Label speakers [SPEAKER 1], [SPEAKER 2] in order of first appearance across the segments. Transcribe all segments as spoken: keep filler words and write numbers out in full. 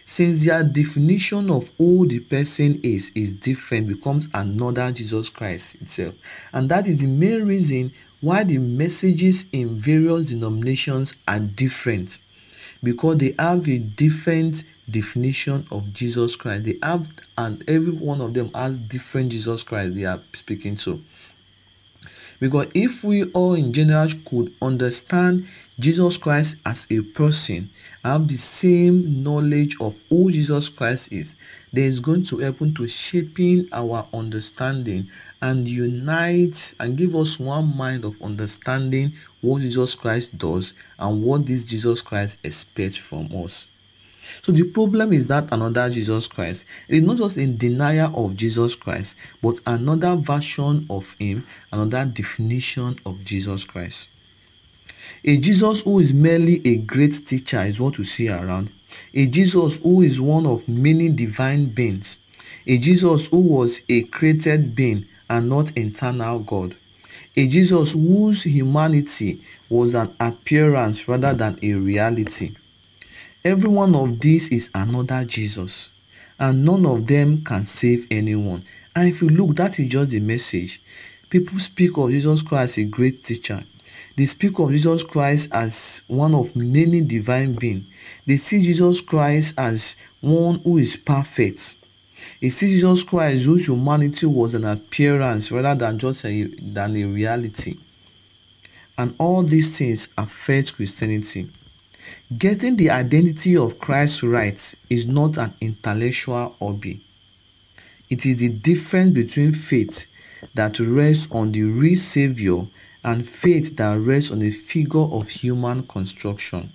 [SPEAKER 1] Since their definition of who the person is is different, becomes another Jesus Christ itself. And that is the main reason why the messages in various denominations are different, because they have a different definition of Jesus Christ. They have, and every one of them has different Jesus Christ they are speaking to. Because if we all in general could understand Jesus Christ as a person, have the same knowledge of who Jesus Christ is, then it's going to help to shaping our understanding and unite and give us one mind of understanding what Jesus Christ does and what this Jesus Christ expects from us. So the problem is that another Jesus Christ is not just in denial of Jesus Christ, but another version of him, another definition of Jesus Christ. A Jesus who is merely a great teacher is what we see around. A Jesus who is one of many divine beings. A Jesus who was a created being and not eternal God. A Jesus whose humanity was an appearance rather than a reality. Every one of these is another Jesus, and none of them can save anyone. And if you look, that is just the message. People speak of Jesus Christ as a great teacher. They speak of Jesus Christ as one of many divine beings. They see Jesus Christ as one who is perfect. They see Jesus Christ whose humanity was an appearance rather than just a, than a reality. And all these things affect Christianity. Getting the identity of Christ right is not an intellectual hobby. It is the difference between faith that rests on the real Savior and faith that rests on a figure of human construction.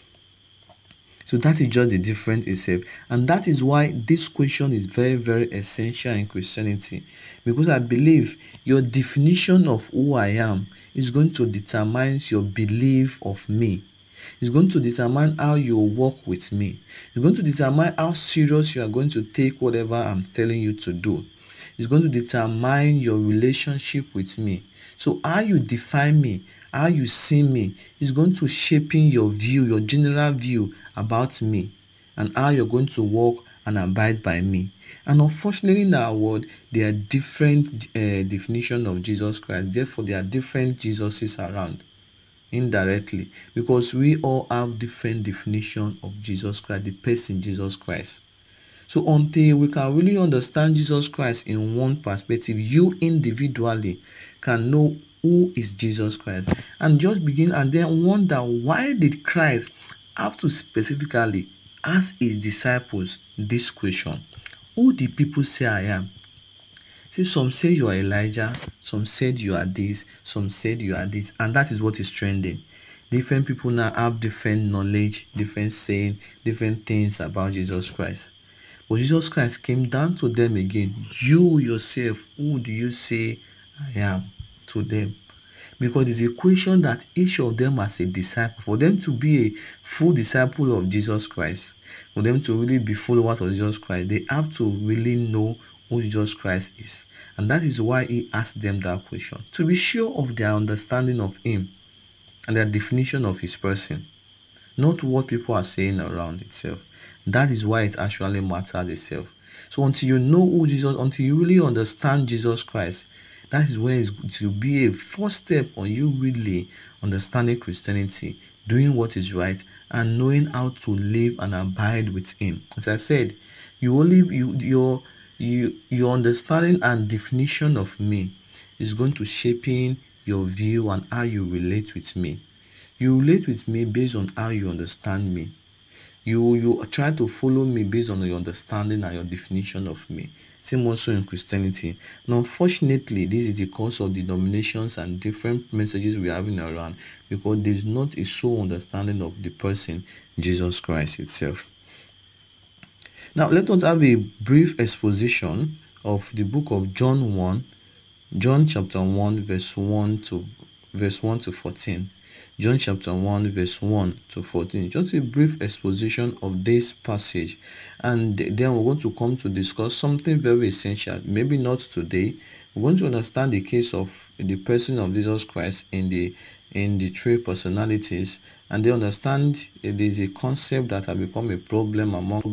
[SPEAKER 1] So that is just the difference itself. And that is why this question is very, very essential in Christianity. Because I believe your definition of who I am is going to determine your belief of me. It's going to determine how you work with me. It's going to determine how serious you are going to take whatever I'm telling you to do. It's going to determine your relationship with me. So how you define me, how you see me, is going to shaping your view, your general view about me, and how you're going to walk and abide by me. And unfortunately in our world, there are different uh, definitions of Jesus Christ. Therefore, there are different Jesuses around. Indirectly, because we all have different definition of Jesus Christ, the person Jesus Christ. So until we can really understand Jesus Christ in one perspective, you individually can know who is Jesus Christ, and just begin and then wonder, why did Christ have to specifically ask his disciples this question? Who do people say I am? See, some say you are Elijah, some said you are this, some said you are this, and that is what is trending. Different people now have different knowledge, different saying, different things about Jesus Christ. But Jesus Christ came down to them again. You yourself, who do you say I am? To them. Because it's a question that each of them as a disciple, for them to be a full disciple of Jesus Christ, for them to really be followers of Jesus Christ, they have to really know who Jesus Christ is. And that is why he asked them that question, to be sure of their understanding of him and their definition of his person, not what people are saying around itself. That is why it actually matters itself. So until you know who Jesus, until you really understand Jesus Christ, that is when it's to be a first step on you really understanding Christianity, doing what is right, and knowing how to live and abide with him. As I said, you only you your you your understanding and definition of me is going to shaping your view and how you relate with me. You relate with me based on how you understand me. You you try to follow me based on your understanding and your definition of me. Same also in Christianity. Now, unfortunately, this is the cause of denominations and different messages we are having around, because there is not a sole understanding of the person Jesus Christ itself. Now, let us have a brief exposition of the book of John one, John chapter one, verse one to verse one to fourteen. John chapter one, verse one to fourteen. Just a brief exposition of this passage, and then we're going to come to discuss something very essential. Maybe not today. We're going to understand the case of the person of Jesus Christ in the in the three personalities, and they understand it is a concept that has become a problem among